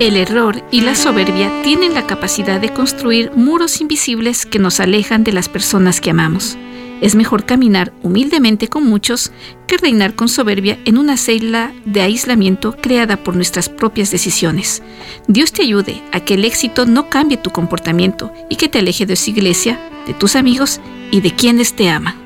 El error y la soberbia tienen la capacidad de construir muros invisibles que nos alejan de las personas que amamos. Es mejor caminar humildemente con muchos que reinar con soberbia en una celda de aislamiento creada por nuestras propias decisiones. Dios te ayude a que el éxito no cambie tu comportamiento y que te aleje de su iglesia, de tus amigos y de quienes te aman.